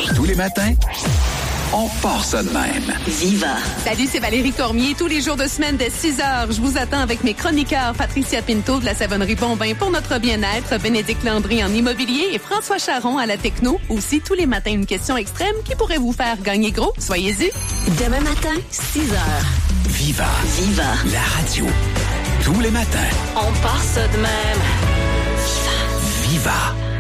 Tous les matins, on part ça de même. Viva. Salut, c'est Valérie Cormier. Tous les jours de semaine dès 6h, je vous attends avec mes chroniqueurs Patricia Pinto de la Savonnerie Bombin pour notre bien-être, Bénédicte Landry en immobilier et François Charon à la techno. Aussi, tous les matins, une question extrême qui pourrait vous faire gagner gros. Soyez-y. Demain matin, 6h. Viva. Viva. La radio. Tous les matins. On part ça de même. Viva.